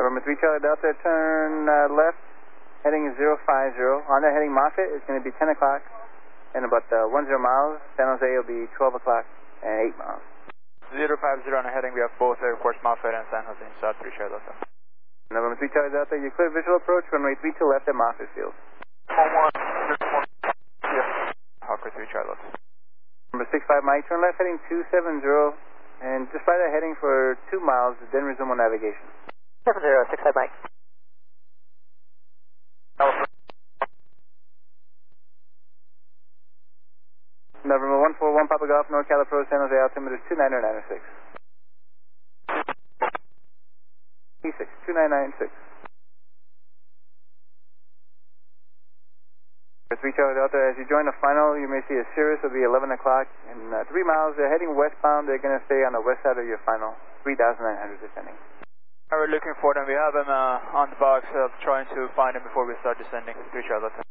November 3 Charlie Delta, turn left, heading 050. On that heading Moffett, it's going to be 10 o'clock and about 10 miles. San Jose will be 12 o'clock and 8 miles. 050 on the heading, we have both airports, Moffett and San Jose, South 3 Charlie Delta. November 3 Charlie Delta, you clear visual approach, runway 32 left at Moffett Field. Hawker 3 Charlie Delta. Number 65 Mike, turn left heading 270, and just fly that heading for 2 miles, then resume on navigation. 7065 Mike. November 141 Papa Golf, NorCal Approach, San Jose, altimeter 29906. P6, 2996. 3 Charlie Delta, as you join the final, you may see a Cirrus will be 11 o'clock. In 3 miles, they're heading westbound. They're going to stay on the west side of your final, 3,900 descending. We're looking for them. We have them on the box, trying to find them before we start descending. 3 Charlie Delta.